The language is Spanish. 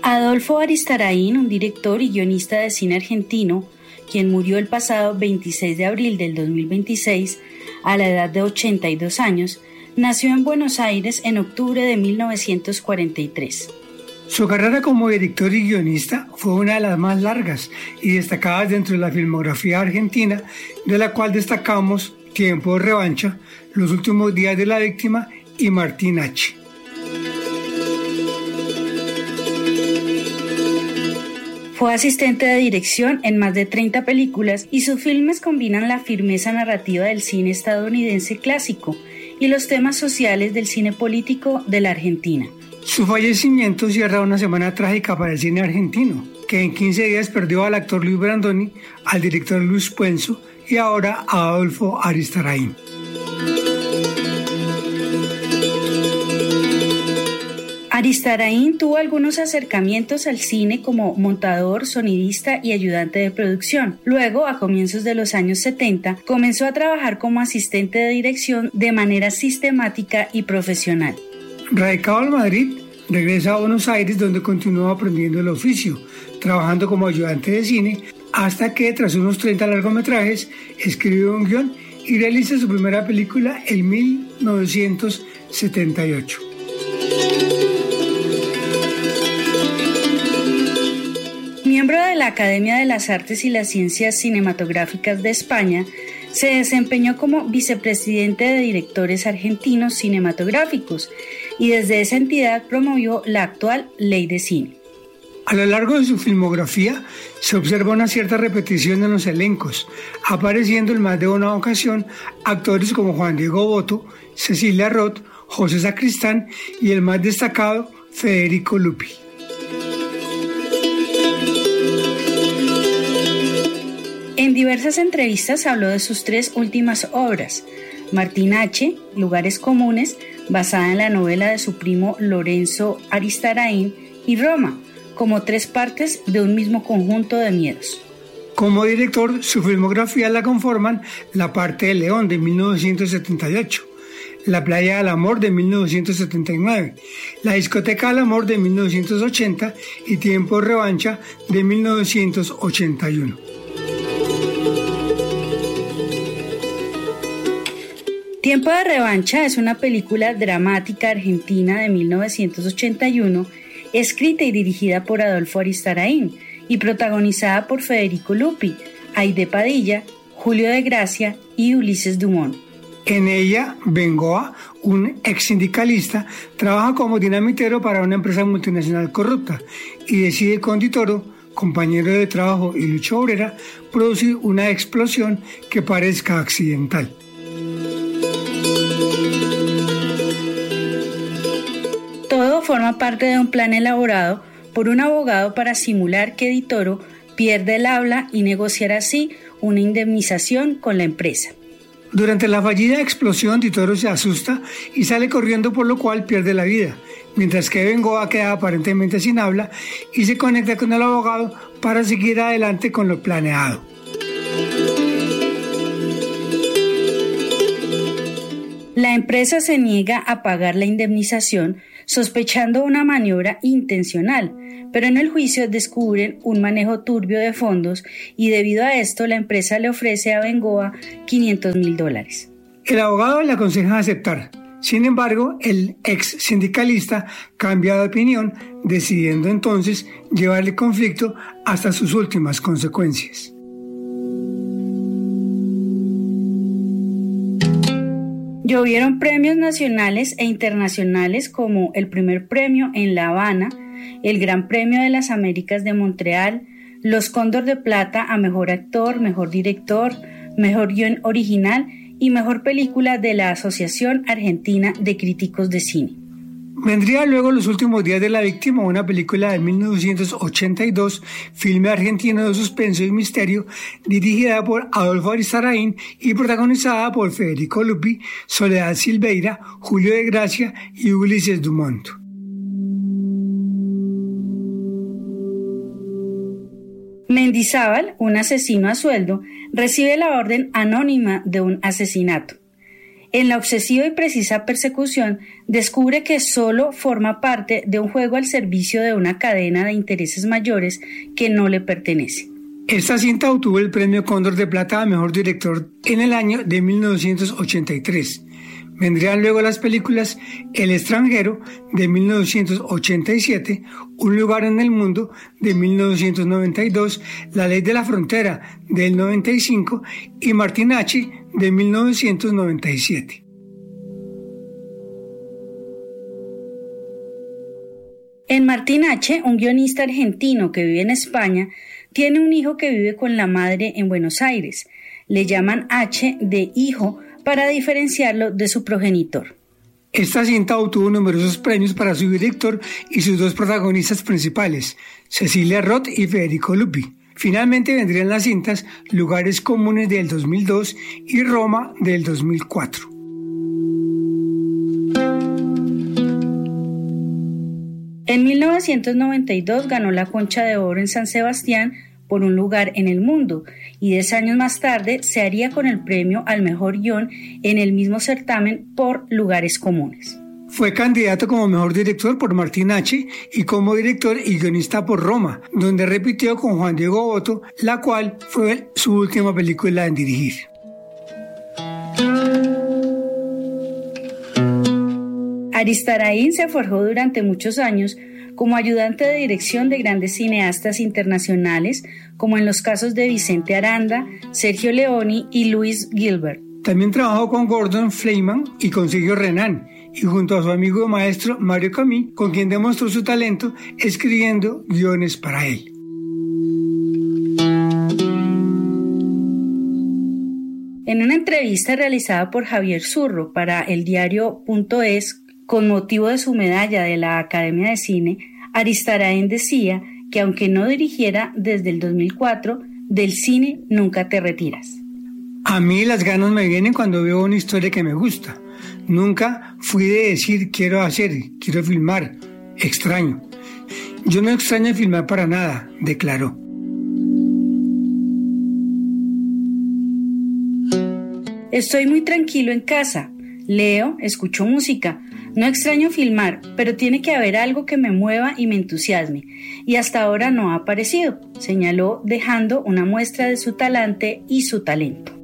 Adolfo Aristarain, un director y guionista de cine argentino, quien murió el pasado 26 de abril del 2026 a la edad de 82 años, nació en Buenos Aires en octubre de 1943. Su carrera como director y guionista fue una de las más largas y destacadas dentro de la filmografía argentina, de la cual destacamos Tiempo de revancha, Los últimos días de la víctima y Martín H. Fue asistente de dirección en más de 30 películas y sus filmes combinan la firmeza narrativa del cine estadounidense clásico y los temas sociales del cine político de la Argentina. Su fallecimiento cierra una semana trágica para el cine argentino, que en 15 días perdió al actor Luis Brandoni, al director Luis Puenzo y ahora a Adolfo Aristarain. Aristarain tuvo algunos acercamientos al cine como montador, sonidista y ayudante de producción. Luego, a comienzos de los años 70, comenzó a trabajar como asistente de dirección de manera sistemática y profesional. Radicado en Madrid, regresa a Buenos Aires donde continuó aprendiendo el oficio, trabajando como ayudante de cine, hasta que tras unos 30 largometrajes escribió un guión y realiza su primera película en 1978. Miembro de la Academia de las Artes y las Ciencias Cinematográficas de España, se desempeñó como vicepresidente de directores argentinos cinematográficos y desde esa entidad promovió la actual Ley de Cine. A lo largo de su filmografía se observa una cierta repetición en los elencos, apareciendo en más de una ocasión actores como Juan Diego Botto, Cecilia Roth, José Sacristán y el más destacado Federico Lupi. En diversas entrevistas habló de sus 3 últimas obras: Martín H., Lugares Comunes, basada en la novela de su primo Lorenzo Aristarain, y Roma, como 3 partes de un mismo conjunto de miedos. Como director, su filmografía la conforman La parte del león de 1978, La playa del amor de 1979, La discoteca del amor de 1980 y Tiempo de revancha de 1981. Tiempo de revancha es una película dramática argentina de 1981, escrita y dirigida por Adolfo Aristarain y protagonizada por Federico Lupi, Aide Padilla, Julio de Gracia y Ulises Dumont. En ella, Bengoa, un ex sindicalista, trabaja como dinamitero para una empresa multinacional corrupta y decide con Ditoro, compañero de trabajo y lucha obrera, producir una explosión que parezca accidental. Todo forma parte de un plan elaborado por un abogado para simular que Ditoro pierde el habla y negociar así una indemnización con la empresa. Durante la fallida explosión, Ditoro se asusta y sale corriendo, por lo cual pierde la vida, mientras que Bengoa queda aparentemente sin habla y se conecta con el abogado para seguir adelante con lo planeado. La empresa se niega a pagar la indemnización, sospechando una maniobra intencional, pero en el juicio descubren un manejo turbio de fondos y debido a esto la empresa le ofrece a Bengoa $500,000. El abogado le aconseja aceptar. Sin embargo, el ex sindicalista cambia de opinión, decidiendo entonces llevar el conflicto hasta sus últimas consecuencias. Llovieron premios nacionales e internacionales como el primer premio en La Habana, el Gran Premio de las Américas de Montreal, los Cóndor de Plata a Mejor Actor, Mejor Director, Mejor Guión Original y Mejor Película de la Asociación Argentina de Críticos de Cine. Vendría luego Los últimos días de la víctima, una película de 1982, filme argentino de suspenso y misterio, dirigida por Adolfo Aristarain y protagonizada por Federico Lupi, Soledad Silveira, Julio de Gracia y Ulises Dumont. Mendizábal, un asesino a sueldo, recibe la orden anónima de un asesinato. En la obsesiva y precisa persecución, descubre que solo forma parte de un juego al servicio de una cadena de intereses mayores que no le pertenece. Esta cinta obtuvo el premio Cóndor de Plata a Mejor Director en el año de 1983. Vendrían luego las películas El extranjero de 1987, Un lugar en el mundo de 1992, La ley de la frontera del 95 y Martin H. de 1997. En Martin H., un guionista argentino que vive en España, tiene un hijo que vive con la madre en Buenos Aires. Le llaman H de hijo para diferenciarlo de su progenitor. Esta cinta obtuvo numerosos premios para su director y sus dos protagonistas principales, Cecilia Roth y Federico Lupi. Finalmente vendrían las cintas Lugares comunes del 2002 y Roma del 2004. En 1992 ganó la Concha de Oro en San Sebastián por Un lugar en el mundo, y 10 años más tarde se haría con el premio al mejor guión en el mismo certamen por Lugares comunes. Fue candidato como mejor director por Martin H. y como director y guionista por Roma, donde repitió con Juan Diego Botto, la cual fue su última película en dirigir. Aristarain se forjó durante muchos años como ayudante de dirección de grandes cineastas internacionales, como en los casos de Vicente Aranda, Sergio Leone y Louis Gilbert. También trabajó con Gordon Freeman y con Sergio Renan, y junto a su amigo maestro Mario Camus, con quien demostró su talento escribiendo guiones para él. En una entrevista realizada por Javier Zurro para el diario.es, con motivo de su medalla de la Academia de Cine, Aristarain decía que aunque no dirigiera desde el 2004, del cine nunca te retiras. A mí las ganas me vienen cuando veo una historia que me gusta. Nunca fui de decir quiero filmar, extraño. Yo no extraño filmar para nada, declaró. Estoy muy tranquilo en casa, leo, escucho música. No extraño filmar, pero tiene que haber algo que me mueva y me entusiasme, y hasta ahora no ha aparecido, señaló, dejando una muestra de su talante y su talento.